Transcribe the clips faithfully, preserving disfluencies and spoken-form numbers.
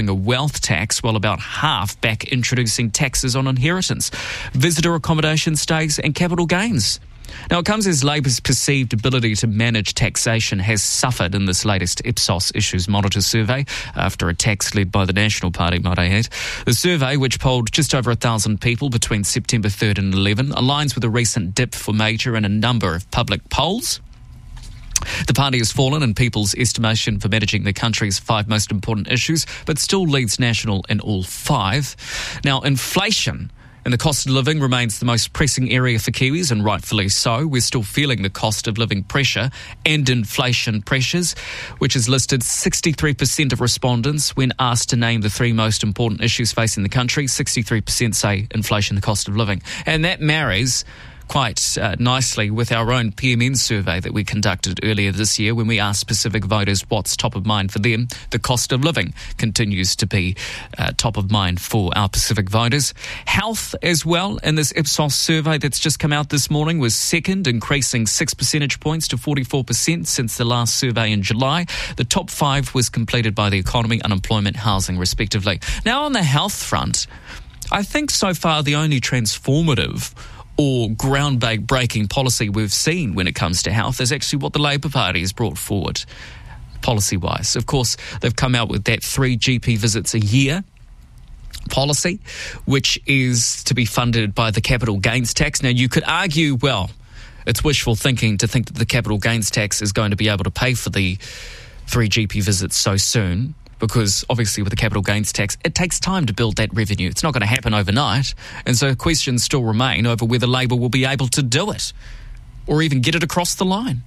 a wealth tax, while about half back introducing taxes on inheritance, visitor accommodation stays and capital gains. Now, it comes as Labour's perceived ability to manage taxation has suffered in this latest Ipsos Issues Monitor survey after attacks led by the National Party, might I add. The survey, which polled just over a thousand people between September third and eleventh, aligns with a recent dip for Major in a number of public polls. The party has fallen in people's estimation for managing the country's five most important issues, but still leads National in all five. Now, inflation and the cost of living remains the most pressing area for Kiwis, and rightfully so. We're still feeling the cost of living pressure and inflation pressures, which has listed sixty-three percent of respondents when asked to name the three most important issues facing the country. sixty-three percent say inflation, the cost of living. And that marries quite uh, nicely with our own P M N survey that we conducted earlier this year when we asked Pacific voters what's top of mind for them. The cost of living continues to be uh, top of mind for our Pacific voters. Health as well in this Ipsos survey that's just come out this morning was second, increasing six percentage points to forty-four percent since the last survey in July. The top five was completed by the economy, unemployment, housing respectively. Now on the health front, I think so far the only transformative or ground-breaking policy we've seen when it comes to health is actually what the Labour Party has brought forward policy-wise. Of course, they've come out with that three G P visits a year policy, which is to be funded by the capital gains tax. Now, you could argue, well, it's wishful thinking to think that the capital gains tax is going to be able to pay for the three G P visits so soon, because obviously with the capital gains tax, it takes time to build that revenue. It's not going to happen overnight. And so questions still remain over whether Labour will be able to do it or even get it across the line.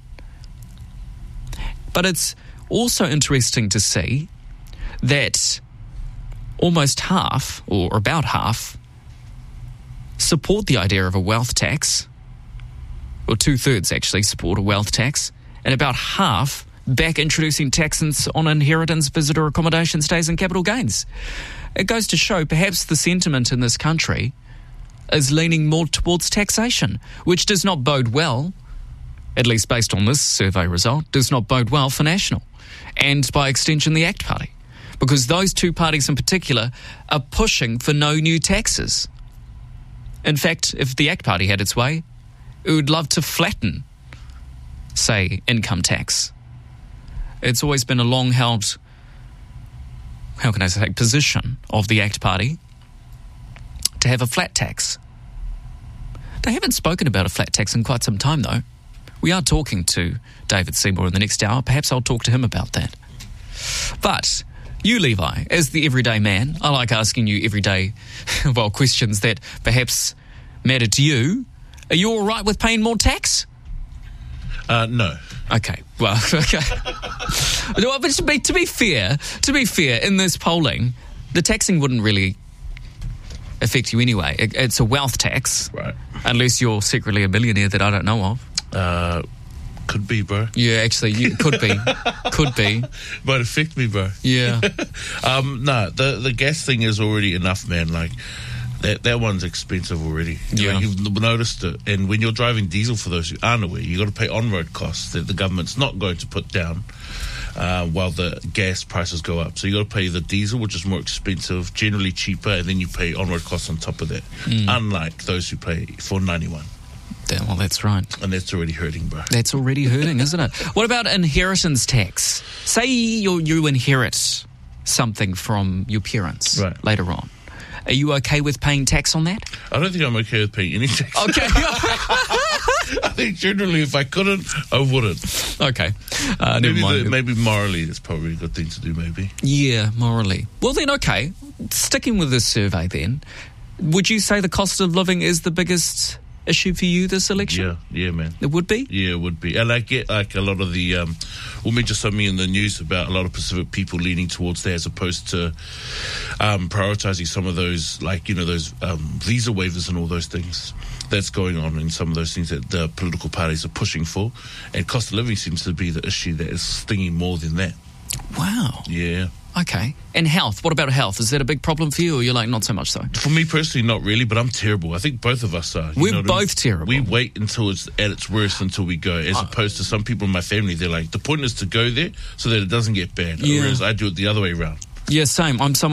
But it's also interesting to see that almost half, or about half, support the idea of a wealth tax, or two-thirds actually support a wealth tax, and about half back introducing taxes on inheritance, visitor accommodation stays and capital gains. It goes to show perhaps the sentiment in this country is leaning more towards taxation, which does not bode well, at least based on this survey result, does not bode well for National and by extension the ACT Party, because those two parties in particular are pushing for no new taxes. In fact, if the ACT Party had its way, it would love to flatten, say, income tax. It's always been a long-held, how can I say, position of the ACT Party to have a flat tax. They haven't spoken about a flat tax in quite some time, though. We are talking to David Seymour in the next hour. Perhaps I'll talk to him about that. But you, Levi, as the everyday man, I like asking you everyday, well, questions that perhaps matter to you. Are you all right with paying more tax? Uh, no. Okay, well, okay. Well, but to be, to be fair, to be fair, in this polling, the taxing wouldn't really affect you anyway. It, it's a wealth tax, right? Unless unless you're secretly a millionaire that I don't know of. Uh, could be, bro. Yeah, actually, you could be, could be. Might affect me, bro. Yeah. um, no, the the gas thing is already enough, man. Like. That that one's expensive already. Yeah. Like you've noticed it. And when you're driving diesel, for those who aren't aware, you've got to pay on-road costs that the government's not going to put down uh, while the gas prices go up. So you've got to pay the diesel, which is more expensive, generally cheaper, and then you pay on-road costs on top of that, mm. unlike those who pay four ninety-one. Yeah, well, that's right. And that's already hurting, bro. That's already hurting, isn't it? What about inheritance tax? Say you you inherit something from your parents right. later on. Are you okay with paying tax on that? I don't think I'm okay with paying any tax. Okay. I think generally if I couldn't, I wouldn't. Okay. Uh, maybe, never mind. The, maybe morally it's probably a good thing to do, maybe. Yeah, morally. Well then, okay. Sticking with this survey then, would you say the cost of living is the biggest issue for you this election? Yeah, yeah, man. It would be? Yeah, it would be. And I get like a lot of the, um, we mentioned something in the news about a lot of Pacific people leaning towards that as opposed to um, prioritising some of those, like, you know, those um, visa waivers and all those things that's going on in some of those things that the political parties are pushing for. And cost of living seems to be the issue that is stinging more than that. Wow. Yeah. Okay. And health. What about health? Is that a big problem for you, or you're like, not so much so? For me personally, not really, but I'm terrible. I think both of us are. We're know both I mean? terrible. We wait until it's at its worst until we go, as uh, opposed to some people in my family, they're like, the point is to go there so that it doesn't get bad. Yeah. Whereas I do it the other way around. Yeah, same. I'm someone